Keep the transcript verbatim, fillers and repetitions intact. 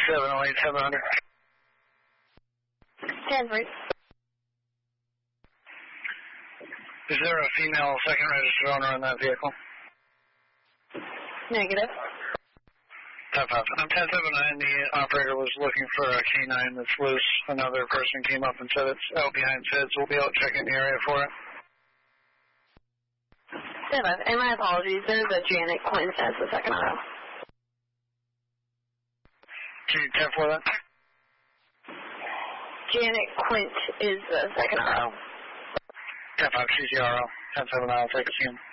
seven oh eight seven hundred. Transfer. Is there a female second registered owner on that vehicle? Negative. ten five. I'm ten seven nine. The operator was looking for a K nine that's loose. Another person came up and said it's out behind S I D S. We'll be out checking the area for it. ten five. And my apologies. There's a Janet Quint as the second auto. Can you ten four that? Janet Quint is the second auto. ten five C C R O. ten seven nine. I'll take a C M.